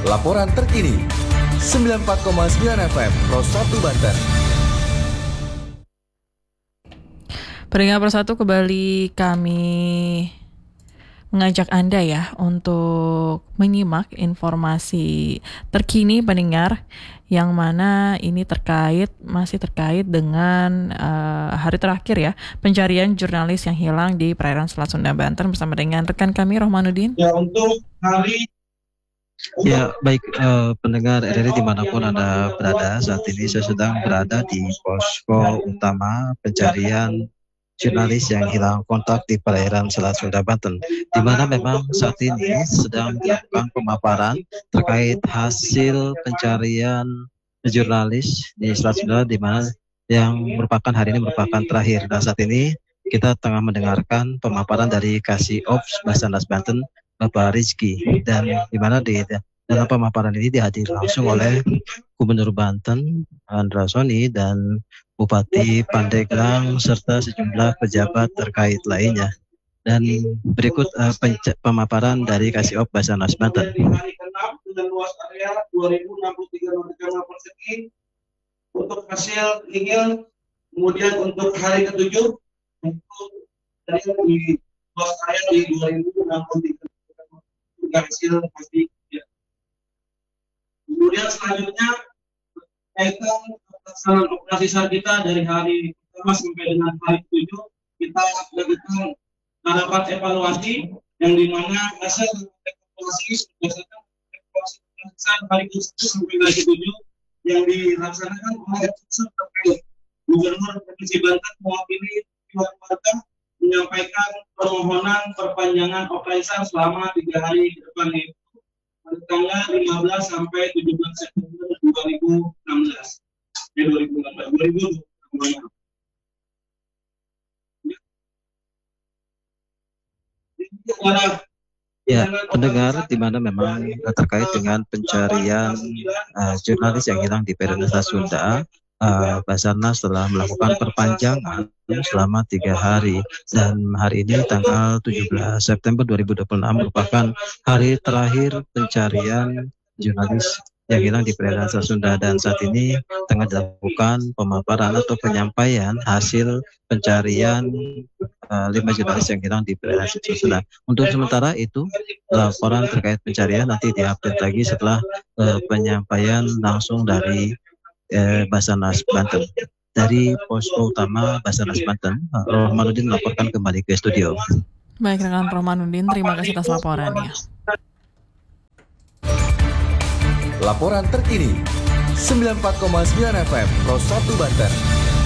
Laporan terkini 94,9 FM Pro 1 Banten. Pendengar Persatu, kembali kami mengajak Anda ya untuk menyimak informasi terkini pendengar, yang mana ini masih terkait dengan hari terakhir ya pencarian jurnalis yang hilang di perairan Selat Sunda Banten bersama dengan rekan kami Rohmanuddin. Ya, untuk hari Ya, baik pendengar RRI dimanapun Anda berada, saat ini saya sedang berada di posko utama pencarian jurnalis yang hilang kontak di perairan Selat Sunda Banten, di mana memang saat ini sedang dilakukan pemaparan terkait hasil pencarian jurnalis di Selat Sunda, di mana yang merupakan hari ini merupakan terakhir. Dan saat ini kita tengah mendengarkan pemaparan dari Kasih Ops Basarnas Banten, Bapak Rizky, dan di mana di dalam pemaparan ini dihadiri langsung oleh Gubernur Banten Andra Soni dan Bupati Pandeglang serta sejumlah pejabat terkait lainnya. Dan berikut pemaparan dari Kasih Ops Basarnas Banten. Hari ke-6 dengan luas area 2063 nautical persegi untuk hasil tinggal. Kemudian untuk hari ke-7 untuk di luas area di 2063 hasil pasti ya. Kemudian selanjutnya kaitan pelaksanaan operasi SAR kita dari hari pertama sampai dengan hari ke-7, kita lakukan rapat evaluasi yang dimana hasil evaluasi berdasarkan evaluasi pemeriksaan hari ke-1 sampai hari ke-7 yang dilaksanakan oleh unsur terkait. Gubernur Provinsi Banten mewakili keluarga menyampaikan permohonan perpanjangan operasi SAR selama 3 hari ke depan, yaitu pada tanggal 15 sampai 17 September 2016. 2020. Ya, pendengar, di mana memang terkait dengan pencarian jurnalis yang hilang di perairan Selat Sunda, Basarnas telah melakukan perpanjangan selama 3 hari, dan hari ini tanggal 17 September 2026 merupakan hari terakhir pencarian jurnalis yang hilang di perairan Selat Sunda, dan saat ini tengah dilakukan pemaparan atau penyampaian hasil pencarian 5 jurnalis yang hilang di perairan Selat Sunda. Untuk sementara itu, laporan terkait pencarian nanti diupdate lagi setelah penyampaian langsung dari Basarnas Banten. Dari posko utama Basarnas Banten, Rohmanuddin melaporkan kembali ke studio. Baik rekan Rohmanuddin, terima kasih atas laporannya. Laporan terkini 94,9 FM Pro 1 Banten.